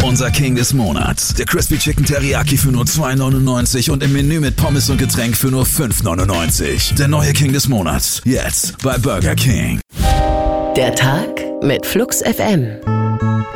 Unser King des Monats. Der Crispy Chicken Teriyaki für nur $2,99 und im Menü mit Pommes und Getränk für nur $5,99. Der neue King des Monats. Jetzt bei Burger King. Der Tag mit Flux FM.